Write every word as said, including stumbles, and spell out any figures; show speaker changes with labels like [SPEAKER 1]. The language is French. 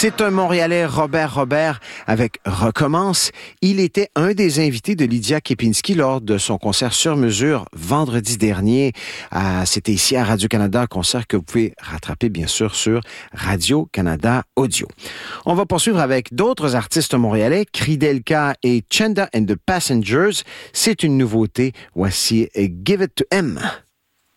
[SPEAKER 1] C'est un Montréalais, Robert Robert, avec Recommence. Il était un des invités de Lydia Kepinski lors de son concert sur mesure vendredi dernier. Euh, c'était ici à Radio-Canada, un concert que vous pouvez rattraper bien sûr sur Radio-Canada Audio. On va poursuivre avec d'autres artistes montréalais, Kridelka et Chenda and the Passengers. C'est une nouveauté. Voici Give It to Him.